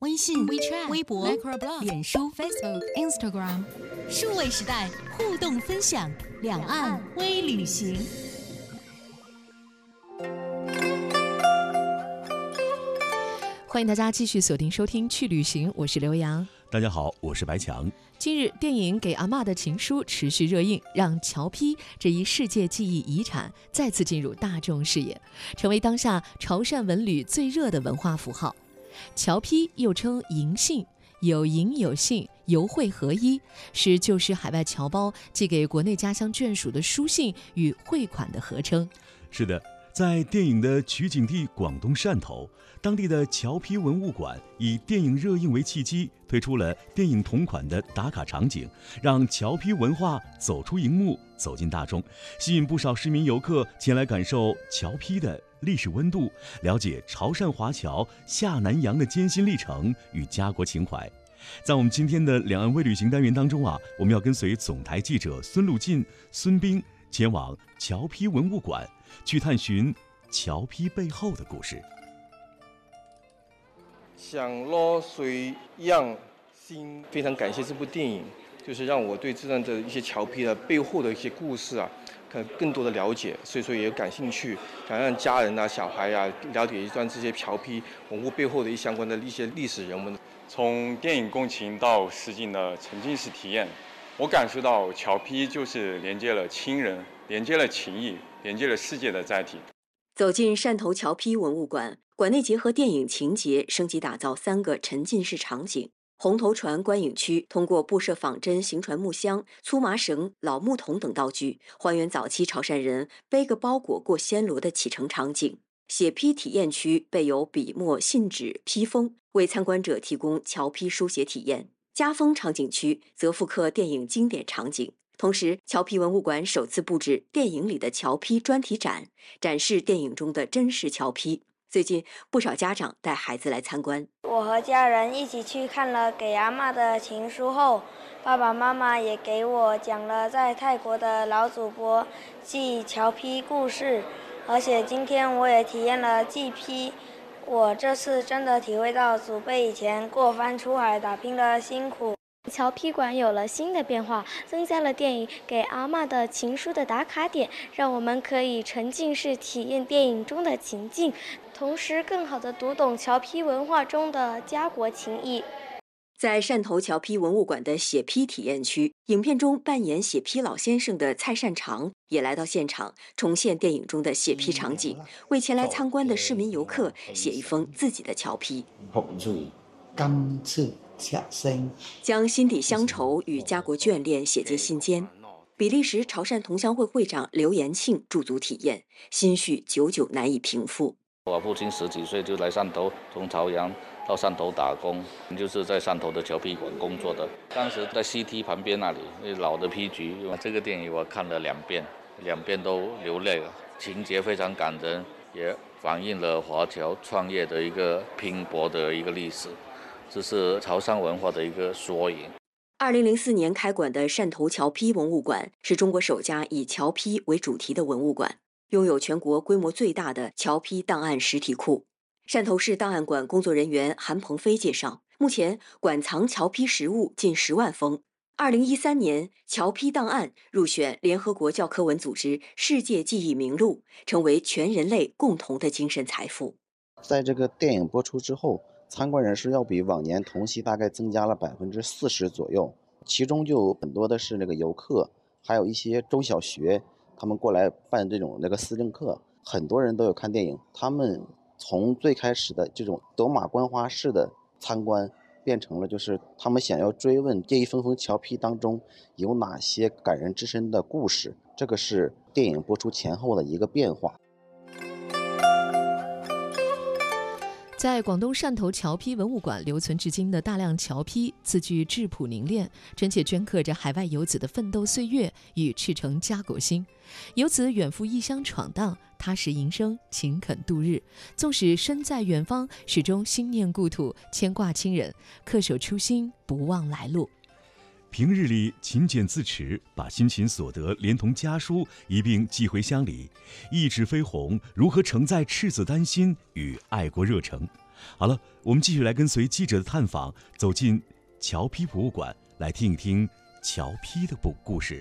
微信、 WeChat、 微博、 Microblog、 脸书、 Facebook、Instagram， 数位时代互动分享，两岸微旅行。 欢迎大家继续锁定收听《去旅行》，我是刘洋。 大家好，我是白强。 近日，电影《给阿嬷的情书》持续热映，让侨批这一世界记忆遗产再次进入大众视野，成为当下潮汕文旅最热的文化符号。侨批又称银信，有银有信，邮汇合一，是旧时海外侨胞寄给国内家乡眷属的书信与汇款的合称。 是的，在电影的取景地广东汕头，当地的侨批文物馆以电影热映为契机，推出了电影同款的打卡场景，让侨批文化走出荧幕，走进大众，吸引不少市民游客前来感受侨批的历史温度，了解潮汕华侨下南洋的艰辛历程与家国情怀。在我们今天的两岸微旅行单元当中我们要跟随总台记者孙路进、孙斌前往侨批文物馆，去探寻侨批背后的故事。 想落水样心，非常感谢这部电影，就是让我对这段的一些侨批的背后的一些故事更多的了解，所以说也有感兴趣，想让家人小孩了解一段这些侨批文物背后的相关的一些历史人文。 从电影共情到实景的沉浸式体验，我感受到侨批就是连接了亲人，连接了情谊，连接了世界的载体。 走进汕头侨批文物馆，馆内结合电影情节，升级打造3个沉浸式场景。红头船观影区通过布设仿真行船木箱、粗麻绳、老木桶等道具，还原早期潮汕人背个包裹过暹罗的启程场景。写批体验区备有笔墨、信纸、批封，为参观者提供侨批书写体验。家风场景区则复刻电影经典场景。同时，侨批文物馆首次布置电影里的侨批专题展，展示电影中的真实侨批。最近，不少家长带孩子来参观。 我和家人一起去看了《给阿嬷的情书》后，爸爸妈妈也给我讲了在泰国的老祖伯寄侨批故事，而且今天我也体验了寄批。我这次真的体会到祖辈以前过番出海打拼的辛苦。 侨批馆有了新的变化，增加了电影《给阿嬷的情书》的打卡点，让我们可以沉浸式体验电影中的情境，同时更好地读懂侨批文化中的家国情谊。在汕头侨批文物馆的写批体验区，影片中扮演写批老先生的蔡善长也来到现场，重现电影中的写批场景，为前来参观的市民游客写一封自己的侨批。 今次将心底乡愁与家国眷恋写进信笺。比利时潮汕同乡会会长刘延庆驻足体验，心绪久久难以平复。 我父亲10几岁就来汕头，从潮阳到汕头打工，就是在汕头的侨批馆工作的。当时在 CT 旁边那里，老的批局。这个电影我看了2遍，2遍都流泪了，情节非常感人，也反映了华侨创业的一个拼搏的一个历史。这是潮汕文化的一个缩影。 2004年开馆的汕头侨批文物馆是中国首家以侨批为主题的文物馆，拥有全国规模最大的侨批档案实体库。汕头市档案馆工作人员韩鹏飞介绍，目前馆藏侨批实物近10万封。2013年，侨批档案入选联合国教科文组织世界记忆名录，成为全人类共同的精神财富。 在这个电影播出之后，参观人数要比往年同期大概增加了40%左右，其中就有很多的是游客，还有一些中小学，他们过来办这种思政课，很多人都有看电影。他们从最开始的这种走马观花式的参观，变成了就是他们想要追问这一封封侨批当中有哪些感人至深的故事，这个是电影播出前后的一个变化。 在广东汕头侨批文物馆留存至今的大量侨批，字句质朴凝练，真切镌刻着海外游子的奋斗岁月与赤诚家国心。游子远赴异乡闯荡，踏实营生，勤恳度日，纵使身在远方，始终心念故土，牵挂亲人，恪守初心，不忘来路。 平日里勤俭自持，把辛勤所得连同家书一并寄回乡里，一纸飞鸿如何承载赤子丹心与爱国热诚？ 好了，我们继续来跟随记者的探访，走进侨批博物馆，来听一听侨批的故事。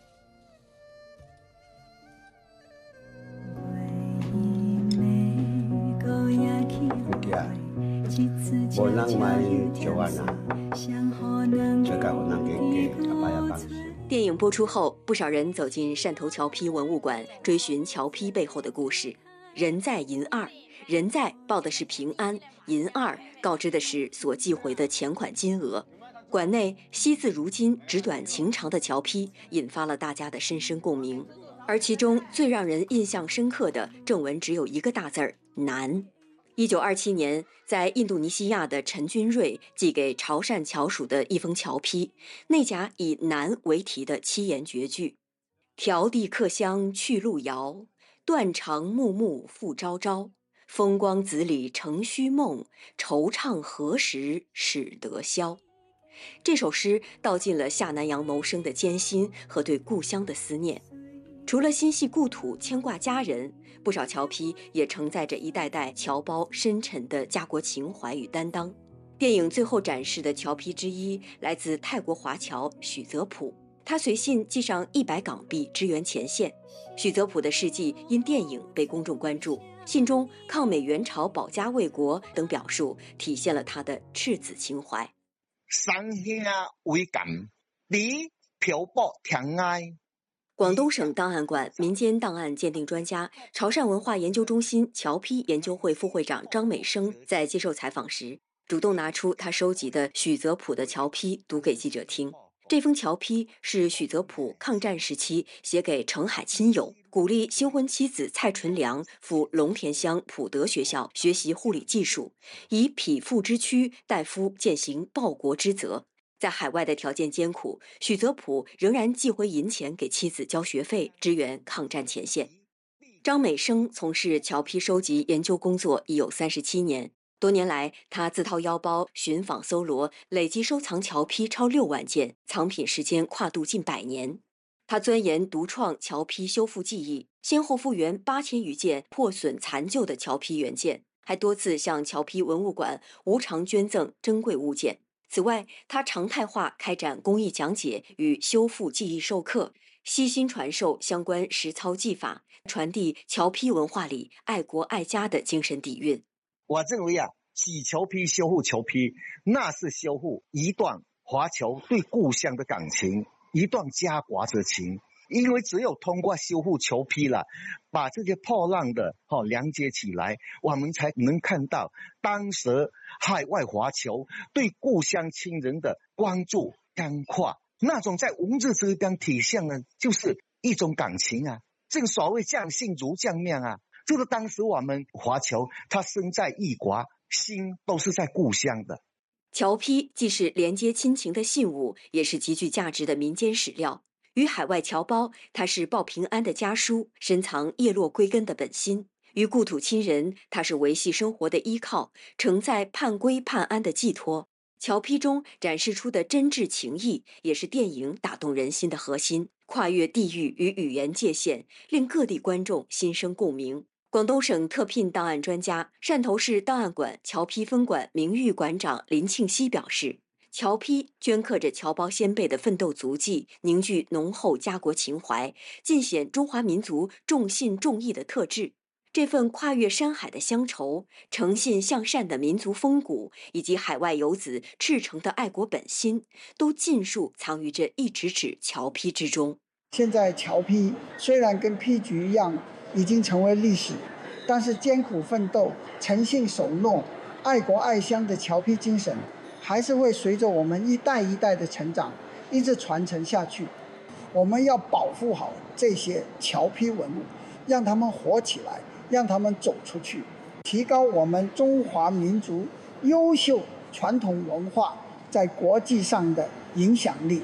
无人买就完啦，这个有人给阿爸阿爸。 电影播出后，不少人走进汕头侨批文物馆，追寻侨批背后的故事。人在银二，人在报的是平安，银二告知的是所寄回的钱款金额。馆内惜字如金、纸短情长的侨批引发了大家的深深共鸣，而其中最让人印象深刻的正文只有一个大字儿“难”。1927年，在印度尼西亚的陈君瑞寄给潮汕侨属的一封侨批，内夹以“难”为题的7言绝句：迢递客乡去路遥，断肠木木复朝朝。风光子里成虚梦，惆怅何时始得消。这首诗道尽了下南洋谋生的艰辛和对故乡的思念。除了心系故土、牵挂家人，不少侨批也承载着一代代侨胞深沉的家国情怀与担当。电影最后展示的侨批之一来自泰国华侨许泽普，他随信寄上100港币支援前线。许泽普的事迹因电影被公众关注，信中抗美援朝、保家卫国等表述体现了他的赤子情怀。 三兄为感，你漂泊天涯。 广东省档案馆民间档案鉴定专家、潮汕文化研究中心侨批研究会副会长张美生在接受采访时，主动拿出他收集的许泽普的侨批读给记者听。这封侨批是许泽普抗战时期写给澄海亲友，鼓励新婚妻子蔡纯良赴龙田乡普德学校学习护理技术，以匹夫之躯代夫践行报国之责。在海外的条件艰苦，许泽普仍然寄回银钱给妻子交学费，支援抗战前线。张美生从事侨批收集研究工作已有37年，多年来，他自掏腰包寻访搜罗，累计收藏侨批超6万件，藏品时间跨度近100年。他钻研独创侨批修复技艺，先后复原8000余件破损残旧的侨批原件，还多次向侨批文物馆无偿捐赠珍贵物件。此外，他常态化开展公益讲解与修复技艺授课，悉心传授相关实操技法，传递侨批文化里爱国爱家的精神底蕴。 我认为洗侨批、修复侨批，那是修复一段华侨对故乡的感情，一段家国之情。因为只有通过修复侨批了，把这些破烂的连接起来，我们才能看到当时海外华侨对故乡亲人的关注关怀，那种在文字之间体现的就是一种感情啊。正所谓将信如将面啊，就是当时我们华侨他身在异国，心都是在故乡的。 侨批既是连接亲情的信物，也是极具价值的民间史料。与海外侨胞，它是报平安的家书，深藏叶落归根的本心；与故土亲人，它是维系生活的依靠，承载盼归盼安的寄托。侨批中展示出的真挚情谊，也是电影打动人心的核心，跨越地域与语言界限，令各地观众心生共鸣。广东省特聘档案专家、汕头市档案馆侨批分馆名誉馆长林庆熙表示，侨批镌刻着侨胞先辈的奋斗足迹，凝聚浓厚家国情怀，尽显中华民族重信重义的特质。这份跨越山海的乡愁，诚信向善的民族风骨，以及海外游子赤诚的爱国本心，都尽数藏于这一纸纸侨批之中。 现在侨批虽然跟批局一样已经成为历史，但是艰苦奋斗、诚信守诺、爱国爱乡的侨批精神还是会随着我们一代一代的成长，一直传承下去。我们要保护好这些侨批文物，让他们活起来，让他们走出去，提高我们中华民族优秀传统文化在国际上的影响力。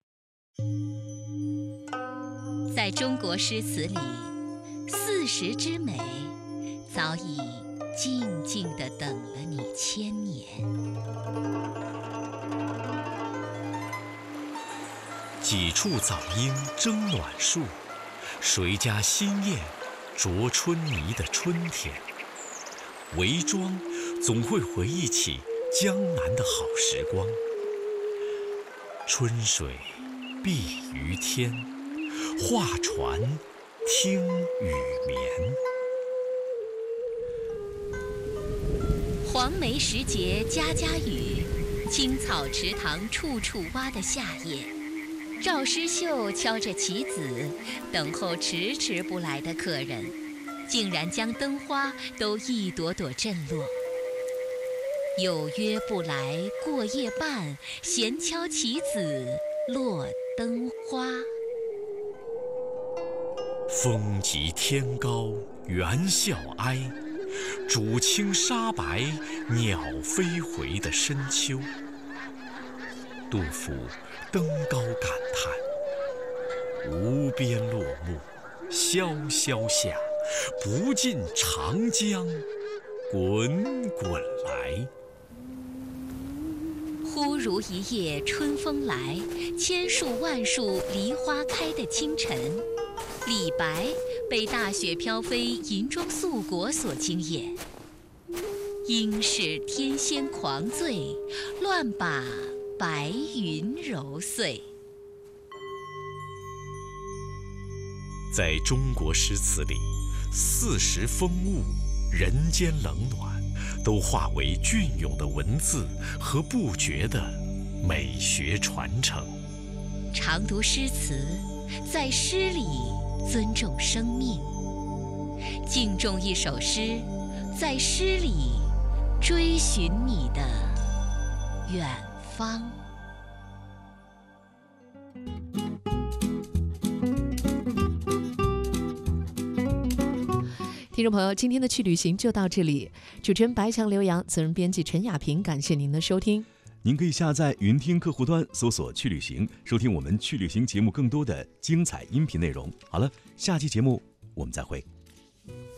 在中国诗词里，40之美早已静静地等了你1000年。 几处早莺争暖树，谁家新燕啄春泥的春天。围庄总会回忆起江南的好时光。春水碧于天，画船听雨眠。 黄梅时节家家雨，青草池塘处处蛙的夏夜，赵诗绣敲着棋子，等候迟迟不来的客人，竟然将灯花都一朵朵震落。有约不来过夜半，闲敲棋子落灯花。 风急天高猿啸哀，渚清沙白鸟飞回的深秋。杜甫登高感叹：无边落木萧萧下，不尽长江滚滚来。 忽如一夜春风来，千树万树梨花开的清晨，李白被大雪飘飞银装素裹所惊艳。应是天仙狂醉，乱把白云揉碎。 在中国诗词里，四时风物、人间冷暖，都化为隽永的文字和不绝的美学传承。 常读诗词，在诗里尊重生命；敬重一首诗，在诗里追寻你的远方。 听众朋友，今天的去旅行就到这里。主持人白强、刘洋，责任编辑陈雅萍，感谢您的收听。 您可以下载云听客户端，搜索“去旅行”，收听我们去旅行节目更多的精彩音频内容。好了，下期节目我们再会。